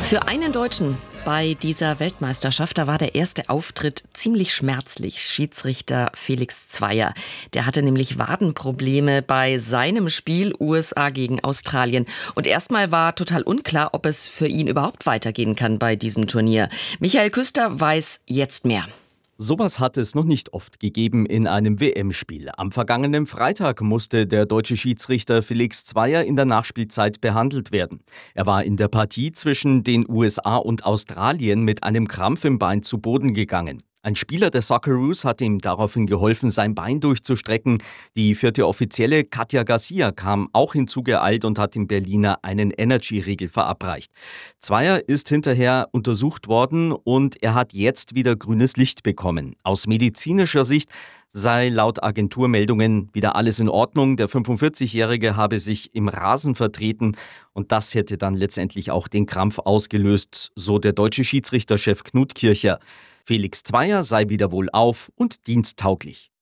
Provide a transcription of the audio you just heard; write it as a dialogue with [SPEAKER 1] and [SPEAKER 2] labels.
[SPEAKER 1] Für einen Deutschen bei dieser Weltmeisterschaft, da war der erste Auftritt ziemlich schmerzlich. Schiedsrichter Felix Zweier, der hatte nämlich Wadenprobleme bei seinem Spiel USA gegen Australien. Und erstmal war total unklar, ob es für ihn überhaupt weitergehen kann bei diesem Turnier. Michael Küster weiß jetzt mehr.
[SPEAKER 2] Sowas hat es noch nicht oft gegeben in einem WM-Spiel. Am vergangenen Freitag musste der deutsche Schiedsrichter Felix Zweier in der Nachspielzeit behandelt werden. Er war in der Partie zwischen den USA und Australien mit einem Krampf im Bein zu Boden gegangen. Ein Spieler der Socceroos hat ihm daraufhin geholfen, sein Bein durchzustrecken. Die vierte Offizielle Katja Garcia kam auch hinzugeeilt und hat dem Berliner einen Energy-Riegel verabreicht. Zweier ist hinterher untersucht worden und er hat jetzt wieder grünes Licht bekommen. Aus medizinischer Sicht sei laut Agenturmeldungen wieder alles in Ordnung. Der 45-Jährige habe sich im Rasen vertreten und das hätte dann letztendlich auch den Krampf ausgelöst, so der deutsche Schiedsrichterchef Knut Kircher. Felix Zweier sei wieder wohlauf und diensttauglich.